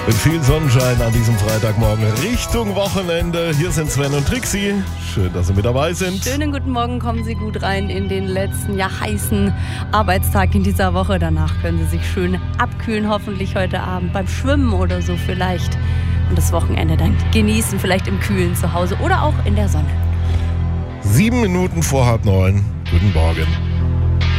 Mit viel Sonnenschein an diesem Freitagmorgen Richtung Wochenende. Hier sind Sven und Trixie. Schön, dass Sie mit dabei sind. Schönen guten Morgen, kommen Sie gut rein in den letzten, heißen Arbeitstag in dieser Woche. Danach können Sie sich schön abkühlen, hoffentlich heute Abend beim Schwimmen oder so vielleicht. Und das Wochenende dann genießen, vielleicht im Kühlen zu Hause oder auch in der Sonne. 7 Minuten vor 8:30. Guten Morgen.